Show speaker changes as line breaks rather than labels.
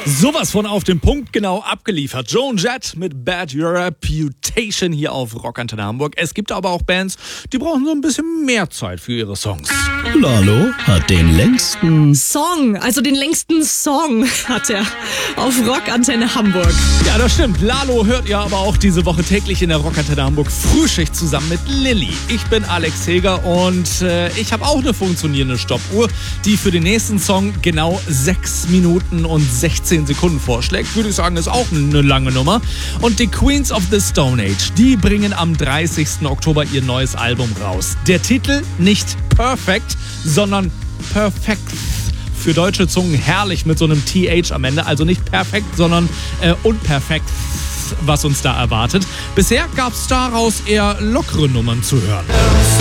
Sowas von auf den Punkt genau abgeliefert. Joan Jett mit Bad Your Reputation hier auf Rockantenne Hamburg. Es gibt aber auch Bands, die brauchen so ein bisschen mehr Zeit für ihre Songs.
Lalo hat den längsten
Song hat er auf Rockantenne Hamburg.
Ja, das stimmt. Lalo hört ihr aber auch diese Woche täglich in der Rockantenne Hamburg Frühschicht zusammen mit Lilly. Ich bin Alex Heger und ich habe auch eine funktionierende Stoppuhr, die für den nächsten Song genau 6 Minuten und 16 Sekunden vorschlägt. Würde ich sagen, ist auch eine lange Nummer. Und die Queens of the Stone Age, die bringen am 30. Oktober ihr neues Album raus. Der Titel nicht Perfect, sondern Perfect. Für deutsche Zungen herrlich mit so einem TH am Ende. Also nicht perfekt, sondern unperfekt, was uns da erwartet. Bisher gab es daraus eher lockere Nummern zu hören.